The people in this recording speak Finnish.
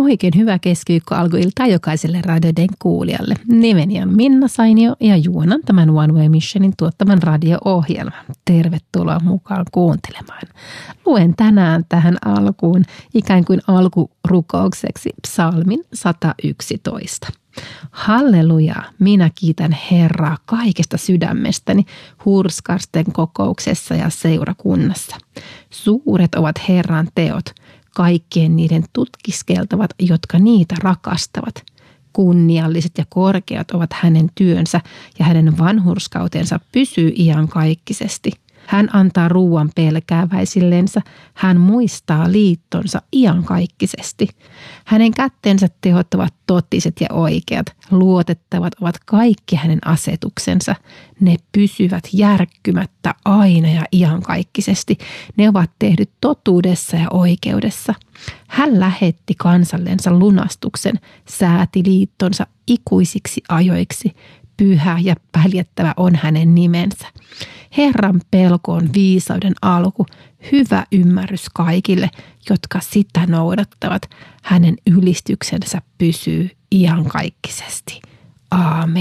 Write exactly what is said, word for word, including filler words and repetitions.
Oikein hyvää keskiviikko alkuiltaa jokaiselle Radio Den kuulijalle. Nimeni on Minna Sainio ja juonan tämän One Way Missionin tuottaman radio-ohjelman. Tervetuloa mukaan kuuntelemaan. Luen tänään tähän alkuun ikään kuin alkurukoukseksi psalmin sata yksitoista. Halleluja, minä kiitän Herraa kaikesta sydämestäni hurskasten kokouksessa ja seurakunnassa. Suuret ovat Herran teot. Kaikkien niiden tutkiskeltavat, jotka niitä rakastavat. Kunnialliset ja korkeat ovat hänen työnsä ja hänen vanhurskautensa pysyy iankaikkisesti. Hän antaa ruuan pelkääväisillensä, hän muistaa liittonsa iankaikkisesti. Hänen kättensä tehot ovat totiset ja oikeat, luotettavat ovat kaikki hänen asetuksensa. Ne pysyvät järkkymättä aina ja iankaikkisesti. Ne ovat tehdyt totuudessa ja oikeudessa. Hän lähetti kansallensa lunastuksen, sääti liittonsa ikuisiksi ajoiksi. Pyhä ja päljettävä on hänen nimensä. Herran pelko on viisauden alku, hyvä ymmärrys kaikille, jotka sitä noudattavat. Hänen ylistyksensä pysyy iankaikkisesti. Aamen.